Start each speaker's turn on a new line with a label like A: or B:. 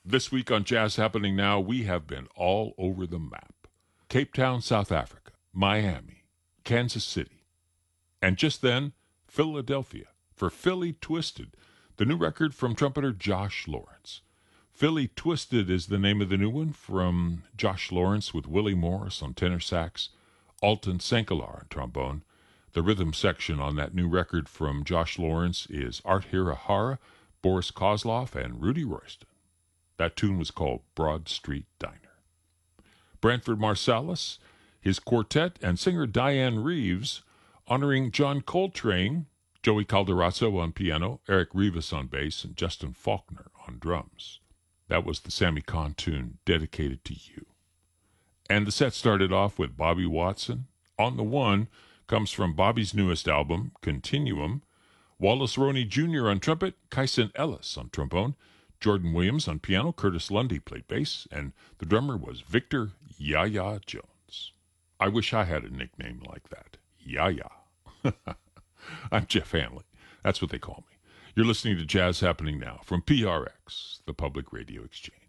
A: This week on Jazz Happening Now, we have been all over the map. Cape Town, South Africa, Miami, Kansas City, and just then, Philadelphia for Philly Twisted, the new record from trumpeter Josh Lawrence. Philly Twisted is the name of the new one from Josh Lawrence with Willie Morris on tenor sax, Alton Sankalar on trombone. The rhythm section on that new record from Josh Lawrence is Art Hirahara, Boris Kozlov, and Rudy Royston. That tune was called Broad Street Diner. Branford Marsalis, his quartet, and singer Diane Reeves honoring John Coltrane, Joey Calderazzo on piano, Eric Rivas on bass, and Justin Faulkner on drums. That was the Sammy Kahn tune, Dedicated to You. And the set started off with Bobby Watson. On the One comes from Bobby's newest album, Continuum. Wallace Roney Jr. on trumpet, Kyson Ellis on trombone, Jordan Williams on piano, Curtis Lundy played bass, and the drummer was Victor Yaya Jones. I wish I had a nickname like that. Yaya. I'm Jeff Hanley. That's what they call me. You're listening to Jazz Happening Now from PRX, the Public Radio Exchange.